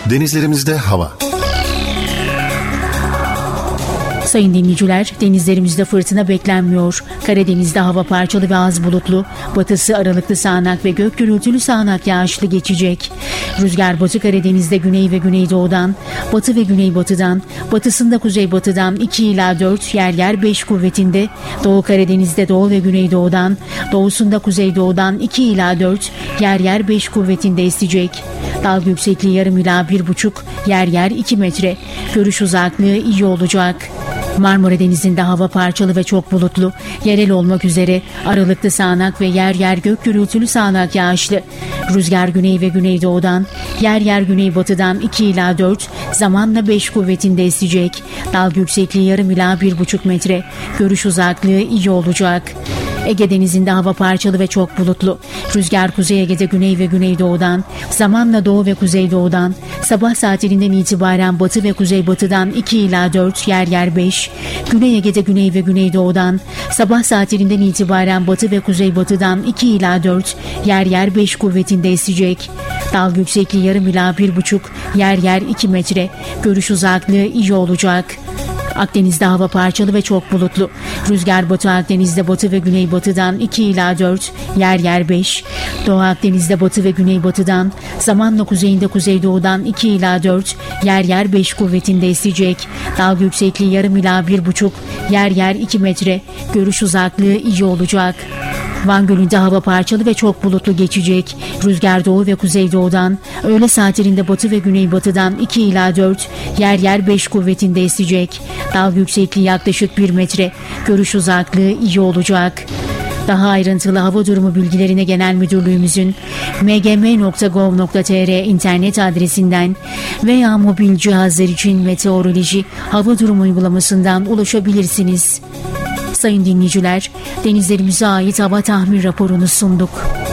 Denizlerimizde hava. Sayın dinleyiciler, denizlerimizde fırtına beklenmiyor. Karadeniz'de hava parçalı ve az bulutlu. Batısı aralıklı sağanak ve gök gürültülü sağanak yağışlı geçecek. Rüzgar Batı Karadeniz'de güney ve güneydoğudan, batı ve güneybatıdan, batısında kuzeybatıdan 2 ila 4, yer yer 5 kuvvetinde. Doğu Karadeniz'de doğu ve güneydoğudan, doğusunda kuzeydoğudan 2 ila 4, yer yer 5 kuvvetinde esecek. Dalga yüksekliği yarım ila 1,5, yer yer 2 metre. Görüş uzaklığı iyi olacak. Marmara Denizi'nde hava parçalı ve çok bulutlu. Yerel olmak üzere aralıklı sağanak ve yer yer gök gürültülü sağanak yağışlı. Rüzgar güney ve güneydoğudan, yer yer güneybatıdan 2 ila 4, zamanla 5 kuvvetinde esecek. Dalga yüksekliği yarım ila 1,5 metre. Görüş uzaklığı iyi olacak. Ege Denizi'nde hava parçalı ve çok bulutlu. Rüzgar Kuzey Ege'de güney ve güneydoğudan, zamanla doğu ve kuzeydoğudan, sabah saatlerinden itibaren batı ve kuzeybatıdan 2 ila 4, yer yer 5, Güney Ege'de güney ve güneydoğudan, sabah saatlerinden itibaren batı ve kuzeybatıdan 2 ila 4, yer yer 5 kuvvetinde esecek. Dalga yüksekliği yarım ila 1,5, yer yer 2 metre. Görüş uzaklığı iyi olacak. Akdeniz'de hava parçalı ve çok bulutlu. Rüzgar Batı Akdeniz'de batı ve güneybatıdan 2 ila 4, yer yer 5. Doğu Akdeniz'de batı ve güneybatıdan, zamanla kuzeyinde kuzeydoğudan 2 ila 4, yer yer 5 kuvvetinde esecek. Dalga yüksekliği yarım ila 1,5, yer yer 2 metre. Görüş uzaklığı iyi olacak. Van Gölü'nde hava parçalı ve çok bulutlu geçecek. Rüzgar doğu ve kuzeydoğudan, öğle saatlerinde batı ve güneybatıdan 2 ila 4, yer yer 5 kuvvetinde esecek. Dalga yüksekliği yaklaşık 1 metre. Görüş uzaklığı iyi olacak. Daha ayrıntılı hava durumu bilgilerine Genel Müdürlüğümüzün mgm.gov.tr internet adresinden veya mobil cihazlar için meteoroloji hava durumu uygulamasından ulaşabilirsiniz. Sayın dinleyiciler, denizlerimize ait hava tahmin raporunu sunduk.